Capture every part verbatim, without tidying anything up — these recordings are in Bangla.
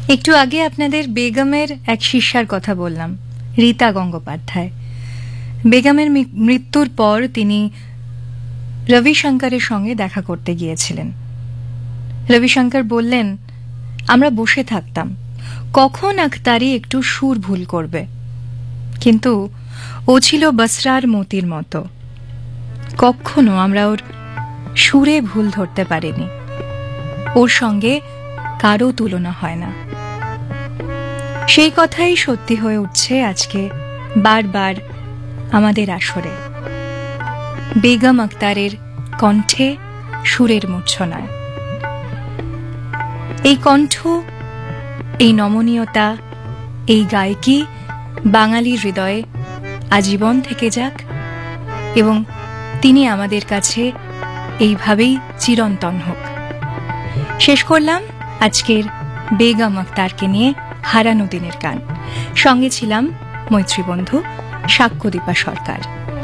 একটু আগে আপনাদের বেগমের এক শিষ্যার কথা বললাম, রীতা গঙ্গোপাধ্যায়। বেগমের মৃত্যুর পর তিনি রবিশঙ্করের সঙ্গে দেখা করতে গিয়েছিলেন। রবিশঙ্কর বললেন, আমরা বসে থাকতাম, কখন আখতারি একটু সুর ভুল করবে, কিন্তু ও ছিল বসরার মতির মতো, কখনো আমরা ওর সুরে ভুল ধরতে পারিনি। ওর সঙ্গে কারো তুলনা হয় না। সেই কথাই সত্যি হয়ে উঠছে আজকে বারবার আমাদের আসরে। বেগম আখতারের কণ্ঠে সুরের মূর্ছনায়। এই কণ্ঠ, এই নমনীয়তা, এই গায়কী বাঙালির হৃদয়ে আজীবন থেকে যাক এবং তিনি আমাদের কাছে এইভাবেই চিরন্তন হোক। শেষ করলাম আজকের বেগম আখতারকে নিয়ে হারানো দিনের গান। সঙ্গে ছিলাম মৈত্রী বন্ধু সাক্ষ্যদীপা সরকার।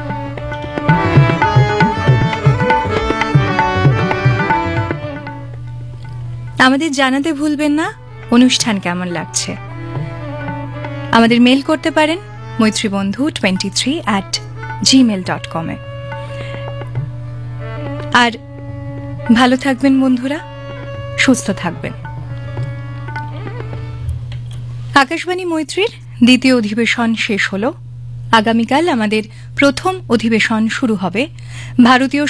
আমাদের জানাতে ভুলবেন না অনুষ্ঠান কেমন লাগছে। আমাদের মেল করতে পারেন মৈত্রীবন্ধু twenty three at Gmail dot কমে। আর ভালো থাকবেন বন্ধুরা, সুস্থ থাকবেন। আকাশবাণী মৈত্রীর দ্বিতীয় অধিবেশন শেষ হল। আগামীকাল আমাদের প্রথম অধিবেশন শুরু হবে ভারতীয়